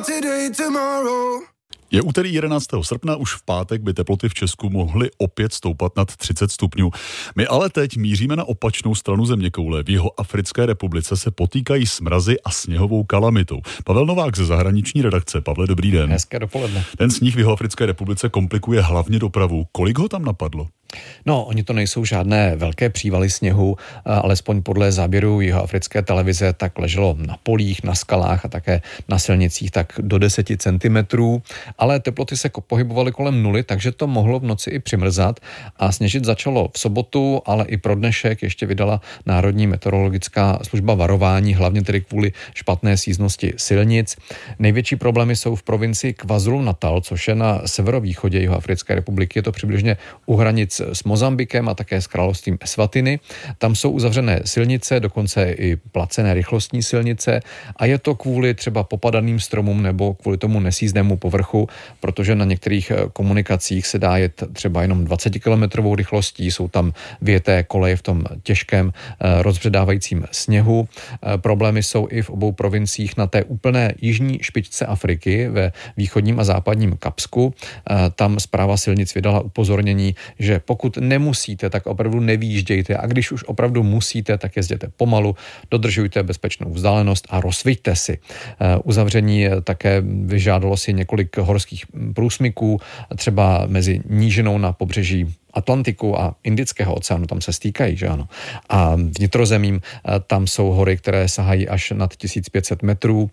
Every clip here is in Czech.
today, tomorrow. Je úterý 11. srpna, už v pátek by teploty v Česku mohly opět stoupat nad 30 stupňů. My ale teď míříme na opačnou stranu zeměkoule. V Jihoafrické republice se potýkají s mrazy a sněhovou kalamitou. Pavel Novák ze zahraniční redakce. Pavle, dobrý den. Hezké dopoledne. Ten sníh v Jihoafrické republice komplikuje hlavně dopravu. Kolik ho tam napadlo? No, oni to nejsou žádné velké přívaly sněhu, alespoň podle záběru Jihoafrické televize, tak leželo na polích, na skalách a také na silnicích tak do 10 centimetrů, ale teploty se pohybovaly kolem nuly, takže to mohlo v noci i přimrzat a sněžit začalo v sobotu, ale i pro dnešek ještě vydala Národní meteorologická služba varování, hlavně tedy kvůli špatné síznosti silnic. Největší problémy jsou v provincii KwaZulu-Natal, což je na severovýchodě Jihoafrické republiky, je to přibližně u hranic s Mozambikem a také s královstvím Eswatiny. Tam jsou uzavřené silnice, dokonce i placené rychlostní silnice a je to kvůli třeba popadaným stromům nebo kvůli tomu nesíznému povrchu, protože na některých komunikacích se dá jet třeba jenom 20 km rychlostí, jsou tam vyjeté koleje v tom těžkém rozbředávajícím sněhu. Problémy jsou i v obou provinciích na té úplné jižní špičce Afriky, ve východním a západním Kapsku. Tam správa silnic vydala upozornění, že pokud nemusíte, tak opravdu nevýjíždějte a když už opravdu musíte, tak jezděte pomalu, dodržujte bezpečnou vzdálenost a rozsviťte si. Uzavření také vyžádalo si několik horských průsmyků, třeba mezi nížinou na pobřeží Atlantiku a Indického oceánu, tam se stýkají, že ano. A vnitrozemím tam jsou hory, které sahají až nad 1500 metrů.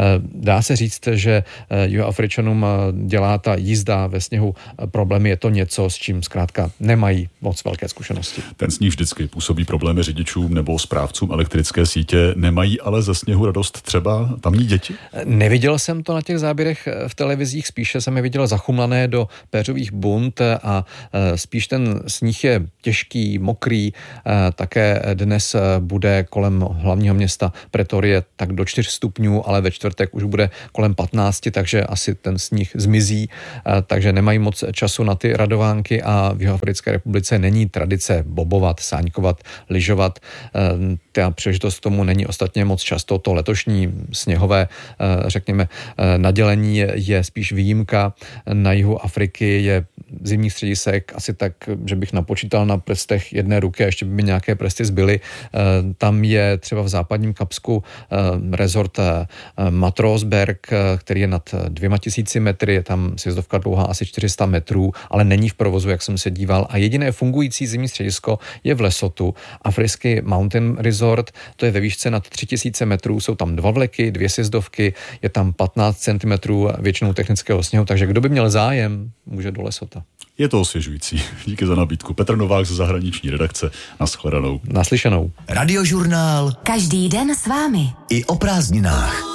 Dá se říct, že Jihoafričanům dělá ta jízda ve sněhu problémy, je to něco, s čím zkrátka nemají moc velké zkušenosti. Ten sníh vždycky působí problémy řidičům nebo správcům elektrické sítě, nemají ale ze sněhu radost třeba tamní děti? Neviděl jsem to na těch záběrech v televizích, spíše jsem je viděl zachumlané do péřových bund a spíš ten sníh je těžký, mokrý, také dnes bude kolem hlavního města Pretorie tak do 4 stupňů, ale ve čtvrtek už bude kolem 15, takže asi ten sníh zmizí, takže nemají moc času na ty radovánky a v Jihoafrické republice není tradice bobovat, sáňkovat, lyžovat. Ta příležitost k tomu není ostatně moc často. To letošní sněhové, řekněme, nadělení je spíš výjimka. Na jihu Afriky je zimní středisek asi tak, že bych napočítal na prstech jedné ruky a ještě by mi nějaké prsty zbyly. Tam je třeba v západním Kapsku rezort Matroosberg, který je nad 2000 metry, je tam sjezdovka dlouhá asi 400 metrů, ale není v provozu, jak jsem se díval. A jediné fungující zimní středisko je v Lesotu. Africký Mountain Resort, to je ve výšce nad 3000 metrů, jsou tam 2 vleky, 2 sjezdovky, je tam 15 cm většinou technického sněhu, takže kdo by měl zájem, může do Lesota. Je to osvěžující. Díky za nabídku. Petr Novák ze zahraniční redakce. Nashledanou. Naslyšenou. Radiožurnál. Každý den s vámi. I o prázdninách.